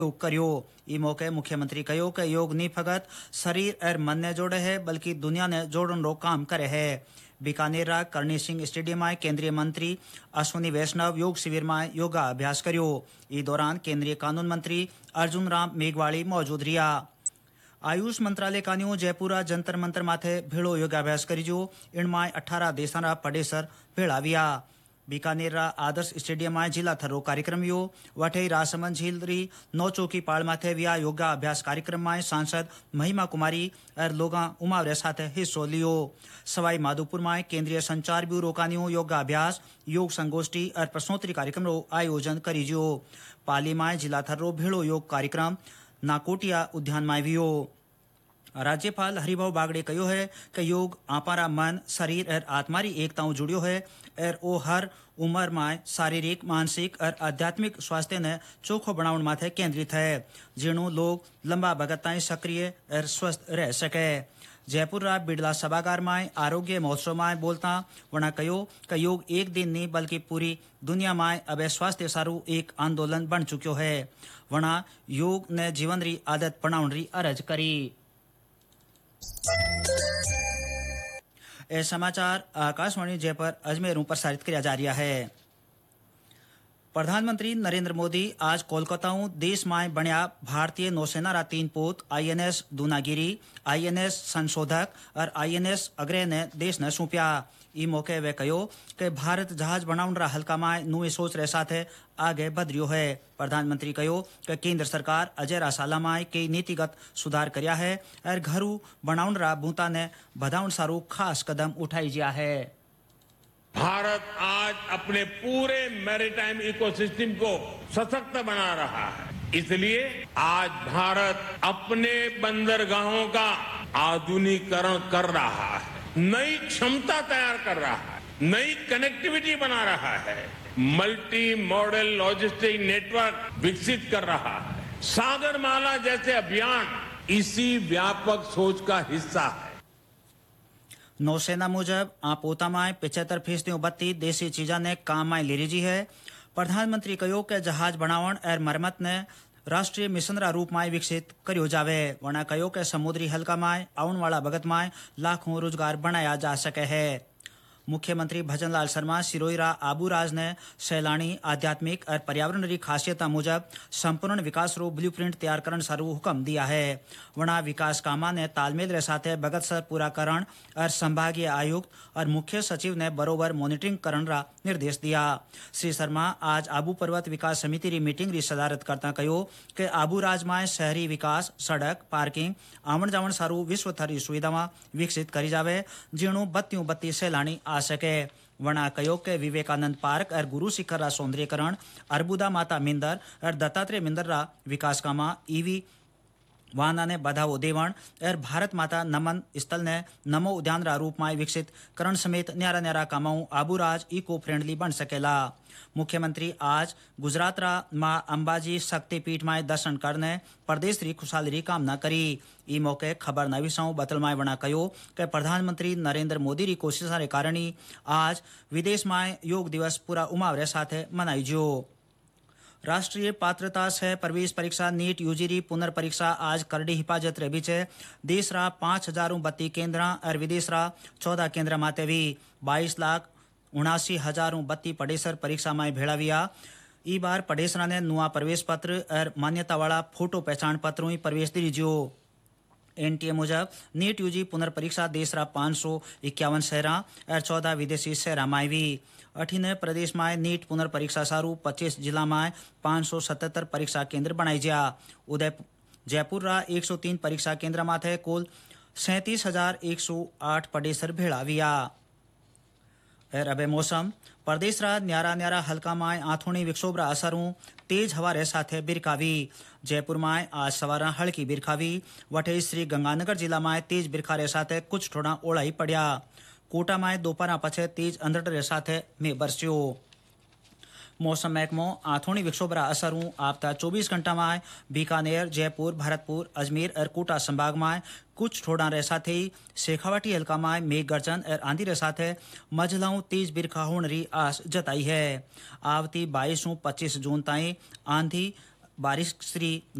योग करियो। ई मौके मुख्यमंत्री कहो कि योग नी फकत शरीर और मन ने जोड़े है बल्कि दुनिया ने जोड़न रो काम करे है। बीकानेर रा करणी सिंह स्टेडियम में केंद्रीय मंत्री अश्विनी वैष्णव योग शिविर में योगा अभ्यास करियो। इस दौरान केंद्रीय कानून मंत्री अर्जुन राम मेघवाली मौजूद रिया। आयुष मंत्रालय कान्यू जयपुरा जंतर मंतर माथे भेड़ो योगाभ्यास करीजो। इनमें 18 देशा रा पडेसर भेड़ाविया। बीकानेर रा आदर्श स्टेडियम में जिला थरो कार्यक्रम यो। वठई राजसमंद झील री नौचौकी पाड़ माथे विया योगा अभ्यास कार्यक्रम में सांसद महिमा कुमारी और लोगा उमावरे साथ हिस्सो लियो। सवाई माधोपुर में केंद्रीय संचार ब्यूरो कान्यू योगा अभ्यास योग संगोष्ठी और प्रश्नोत्तरी कार्यक्रम रो आयोजन करीजो। पाली में जिला थरो भेड़ो योग कार्यक्रम नाकोटिया उद्यान में वियो। राज्यपाल हरिभाऊ बागड़े कहो है कि योग आपारा मन शरीर और आत्मारी एकताओं जुड़ियो है और ओ हर उम्र में शारीरिक मानसिक और आध्यात्मिक स्वास्थ्य ने चोखो बनावन माथे केंद्रित है जिणु लोग लंबा भगत ताई सक्रिय और स्वस्थ रह सके। जयपुर रा बिड़ला सभागार में आरोग्य महोत्सव में बोलता वना कहो कि योग एक दिन नहीं बल्कि पूरी दुनिया में अब स्वास्थ्य सारू एक आंदोलन बन चुक्यो है। वना योग ने जीवन री आदत बनाउन री अरज करी। ये समाचार आकाशवाणी जयपुर अजमेर प्रसारित किया जा रहा है। प्रधानमंत्री नरेंद्र मोदी आज कोलकाता देश में बनिया भारतीय नौसेना रा 3 पोत INS दूनागिरी, INS संशोधक और INS अग्रय ने देश ने सौंपया। ई मौके वे कहो कि भारत जहाज बनाउन रा हल्का में नुई सोच रे साथे आगे बढ़ रियो है। प्रधानमंत्री कहो कि केंद्र सरकार अजय रा साला में कई नीतिगत सुधार करया है और घरू बनाउन रा बूता ने बधाउन सारू खास कदम उठाई जिया है। भारत आज अपने पूरे मैरीटाइम इकोसिस्टम को सशक्त बना रहा है। इसलिए आज भारत अपने बंदरगाहों का आधुनिकीकरण कर रहा है, नई क्षमता तैयार कर रहा है, नई कनेक्टिविटी बना रहा है, मल्टी मॉडल लॉजिस्टिक नेटवर्क विकसित कर रहा है। सागरमाला जैसे अभियान इसी व्यापक सोच का हिस्सा है। नौसेना मुजब पोता में 75% बत्ती देसी चीजा ने काम में ले रही है। प्रधानमंत्री कहो कि जहाज बनावण और मरम्मत ने राष्ट्रीय मिशन रा रूप में विकसित करियो जावे। वना कहो कि समुद्री हल्का में आउन वाला भगत में लाखों रोजगार बनाया जा सके है। मुख्यमंत्री भजनलाल शर्मा सिरोईरा आबूराज ने सैलानी आध्यात्मिक और पर्यावरण री खासियत मुजब संपूर्ण विकास रो ब्लूप्रिंट तैयार करन सारू हुक्म दिया है। वना विकास कामा ने तालमेल रे साथे भगत सर पूरा करण और संभागीय आयुक्त और मुख्य सचिव ने बरोबर मॉनिटरिंग करन रा निर्देश दिया। श्री शर्मा आज आबू पर्वत विकास समिति री मीटिंग री सदारत करता कहो कि आबूराज में शहरी विकास सड़क पार्किंग आवन जावन सारू विश्व थरी सुविधा विकसित करी जावे जीणु बत्तियों बत्ती सैलानी आ सके। वना कहो के विवेकानंद पार्क और गुरु शिखर रा सौंदर्यकरण अर्बुदा माता मिंदर और दत्तात्रेय मिंदर रा विकास कामा ईवी वाहना ने बढ़ावो देवण और भारत माता नमन स्थल ने नमो उद्यान रा रूप में विकसित करण समेत न्यारा न्यारा कामाऊ आबूराज इको फ्रेंडली बन सकेला। मुख्यमंत्री आज गुजरात रा मां अंबाजी शक्तिपीठ में दर्शन करने प्रदेश री खुशहाली री कामना करी। ई मौके खबर नवीसाऊ बतलमाय वना कहो कि प्रधानमंत्री नरेंद्र मोदी री कोशिशा रे कारण आज विदेश में योग दिवस पूरा उमावरे साथे मनाई जो। राष्ट्रीय पात्रता सह प्रवेश परीक्षा नीट यूजी री पुनर्परीक्षा आज करड़ी हिफाजत रे बीचे देश रा 5032 केंद्र और विदेश रा 14 केंद्र माते भी 22,79,032 पडेसर परीक्षा में भेड़ाविया। ई बार पडेसरा ने नुआ प्रवेश पत्र और मान्यता वाला फोटो पहचान पत्रों ही प्रवेश दीजियो। NTA मुजब नीट यूजी पुनर्परीक्षा देश रा 551 शहरा और 14 विदेशी शहरा में भी। अठीने प्रदेश में नीट पुनर्परीक्षा सारू 25 जिला में 577 परीक्षा केंद्र बनाई जा। जयपुर रा 103 परीक्षा केंद्र माथे कुल 37,108 पडेसर भेड़ाविया। और अब मौसम प्रदेश रा न्यारा न्यारा हल्का में आथोनी विक्षोभ रा असरों तेज हवा रे साथे बिरखावी। जयपुर में आज सवारा हल्की बिरखावी। वठे श्री गंगानगर जिला में तेज बिरखा रे साथे कुछ थोड़ा ओढ़ाई पड़िया। कोटा में दोपहर पछे तेज अंधड़ रे साथे में बरस्यो। मौसम महकमो आथोनी विक्षोभ रा असरों आपता 24 घंटा में बीकानेर जयपुर भरतपुर अजमेर और कोटा संभाग में कुछ थोड़ा रे साथे शेखावाटी हल्का में मेघ गर्जन और आंधी रे साथे मझलाऊ तेज बिरखा होने री आस जताई है। आवती 22 से 25 जून ताई आंधी बारिश श्री